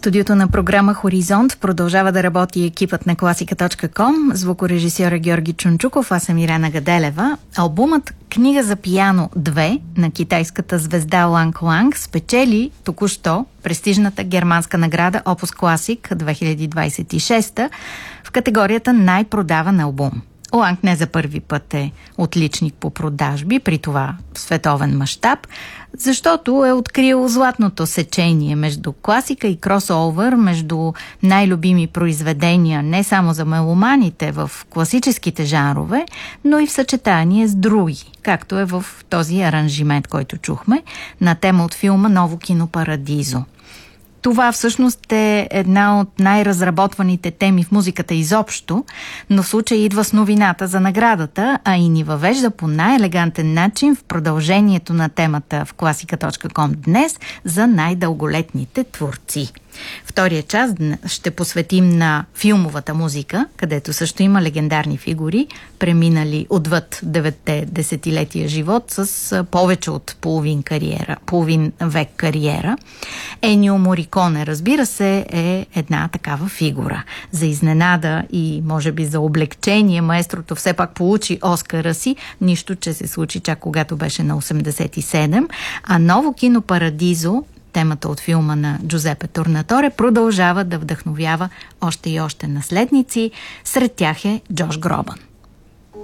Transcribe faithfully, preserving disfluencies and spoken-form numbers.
студиото на програма Хоризонт продължава да работи екипът на класика точка ком, звукорежисьора Георги Чунчуков, аз съм Ирена Гаделева. Албумът Книга за пиано две на китайската звезда Ланг Ланг спечели току-що престижната германска награда Opus Classic две хиляди двадесет и шеста в категорията най-продаван албум. Ланг не за първи път е отличник по продажби, при това в световен мащаб, защото е открил златното сечение между класика и кросовър, между най-любими произведения не само за меломаните в класическите жанрове, но и в съчетание с други, както е в този аранжимент, който чухме, на тема от филма Ново кино Парадизо. Това всъщност е една от най-разработваните теми в музиката изобщо, но в случай идва с новината за наградата, а и ни въвежда по най-елегантен начин в продължението на темата в класика точка ком днес за най-дълголетните творци. Втория час ще посветим на филмовата музика, където също има легендарни фигури, преминали отвъд деветте десетилетия живот с повече от половин кариера, половин век кариера. Енио Мориконе, разбира се, е една такава фигура. За изненада и може би за облегчение маестрото все пак получи Оскара си, нищо, че се случи чак когато беше на осемдесет и седем, а Ново кино Парадизо, темата от филма на Джузепе Торнаторе, продължава да вдъхновява още и още наследници. Сред тях е Джош Гробан.